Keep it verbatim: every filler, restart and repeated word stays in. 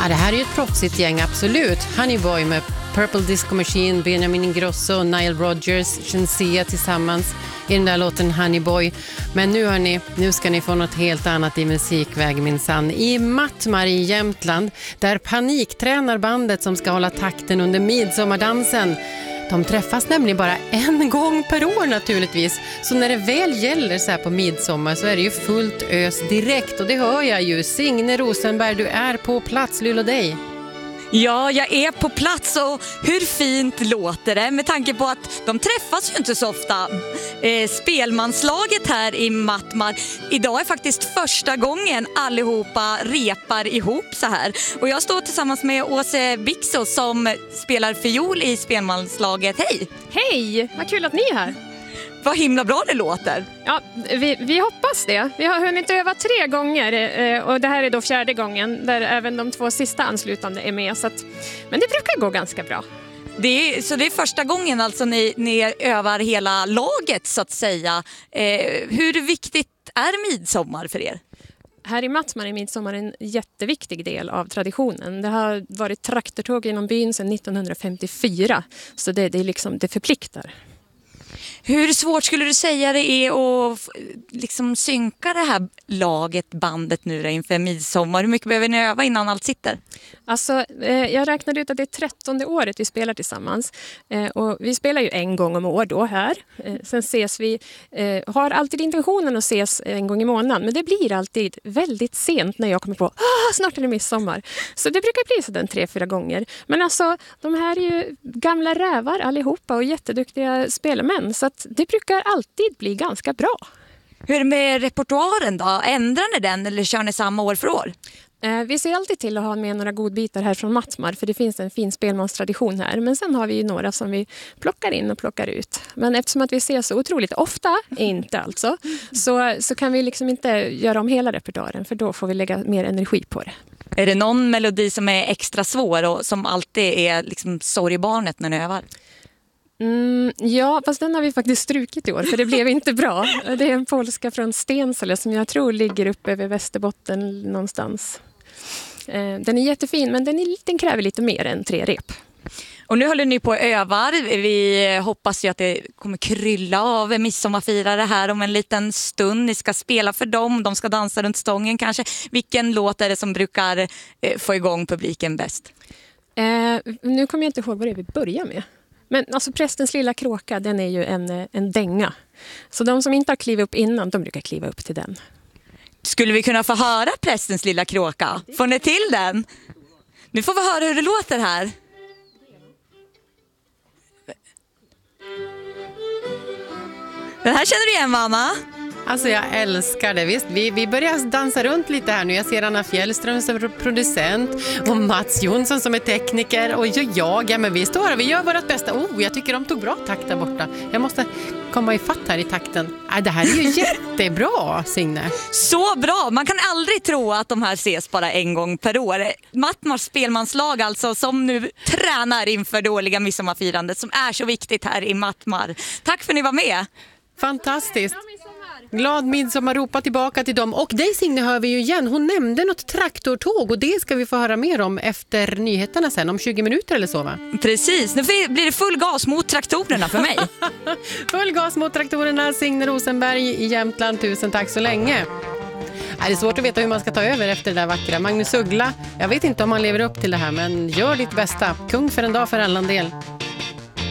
Ja, det här är ju ett proffsigt gäng, absolut. Honeyboy med Purple Disco Machine, Benjamin Ingrosso, Nile Rodgers, Shenseea tillsammans i den där låten Honeyboy. Men nu hörni, nu ska ni få något helt annat i musikväg minsann. I Mattmar i Jämtland, där paniktränar bandet som ska hålla takten under midsommardansen. De träffas nämligen bara en gång per år naturligtvis. Så när det väl gäller så här på midsommar så är det ju fullt ös direkt. Och det hör jag ju. Signe Rosenberg, du är på plats, Luleå dig. Ja, jag är på plats och hur fint låter det med tanke på att de träffas ju inte så ofta. Eh, spelmanslaget här i Mattmar. Idag är faktiskt första gången allihopa repar ihop så här. Och jag står tillsammans med Åse Bixo som spelar fiol i spelmanslaget. Hej! Hej, vad kul att ni är här. Vad himla bra det låter. Ja, vi, vi hoppas det. Vi har hunnit öva tre gånger eh, och det här är då fjärde gången där även de två sista anslutande är med. Så att, men det brukar gå ganska bra. Det är, så det är första gången alltså ni, ni övar hela laget så att säga. Eh, hur viktigt är midsommar för er? Här i Mattmar är midsommar en jätteviktig del av traditionen. Det har varit traktortåg inom byn sedan nittonhundrafemtiofyra så det, det, är liksom, det förpliktar. Hur svårt skulle du säga det är att liksom synka det här laget, bandet nu då inför midsommar? Hur mycket behöver ni öva innan allt sitter? Alltså, eh, jag räknade ut att det är trettonde året vi spelar tillsammans. Eh, och vi spelar ju en gång om år då här. Eh, sen ses vi, eh, har alltid intentionen att ses en gång i månaden. Men det blir alltid väldigt sent när jag kommer på ah, snart är det midsommar. Så det brukar bli så den tre, fyra gånger. Men alltså, de här är ju gamla rävar allihopa och jätteduktiga spelarmän. Så att det brukar alltid bli ganska bra. Hur är det med repertoaren då? Ändrar ni den eller kör ni samma år för år? Eh, vi ser alltid till att ha med några godbitar här från Mattmar för det finns en fin spelmanstradition här. Men sen har vi ju några som vi plockar in och plockar ut. Men eftersom att vi ser så otroligt ofta, inte alltså, så, så kan vi liksom inte göra om hela repertoaren för då får vi lägga mer energi på det. Är det någon melodi som är extra svår och som alltid är liksom sorgbarnet när ni övar? Mm, ja, fast den har vi faktiskt strukit i år för det blev inte bra. Det är en polska från Stensele som jag tror ligger uppe över Västerbotten någonstans. Den är jättefin men den, är, den kräver lite mer än tre rep. Och nu håller ni på att öva. Vi hoppas ju att det kommer krylla av midsommarfirare här om en liten stund. Ni ska spela för dem, de ska dansa runt stången kanske. Vilken låt är det som brukar få igång publiken bäst? Eh, nu kommer jag inte ihåg vad det är vi börjar med. Men alltså Prästens lilla kråka, den är ju en, en dänga. Så de som inte har klivit upp innan, de brukar kliva upp till den. Skulle vi kunna få höra Prästens lilla kråka? Får ni till den? Nu får vi höra hur det låter här. Den här känner du igen, Anna? Alltså jag älskar det, visst. Vi, vi börjar dansa runt lite här nu. Jag ser Anna Fjällström som producent och Mats Jonsson som är tekniker och jag, ja men vi står och vi gör vårt bästa. Oh, jag tycker de tog bra takt där borta. Jag måste komma i fatt här i takten. Äh, det här är ju jättebra, Signe. Så bra, man kan aldrig tro att de här ses bara en gång per år. Mattmars spelmanslag alltså som nu tränar inför det årliga midsommarfirandet som är så viktigt här i Mattmar. Tack för att ni var med. Fantastiskt. Glad midsommar, ropa tillbaka till dem. Och dig Signe hör vi ju igen. Hon nämnde något traktortåg och det ska vi få höra mer om efter nyheterna sen om tjugo minuter eller så va? Precis, nu blir det full gas mot traktorerna för mig. Full gas mot traktorerna, Signe Rosenberg i Jämtland. Tusen tack så länge. Det är svårt att veta hur man ska ta över efter det där vackra. Magnus Uggla, jag vet inte om han lever upp till det här men gör ditt bästa. Kung för en dag för allan del.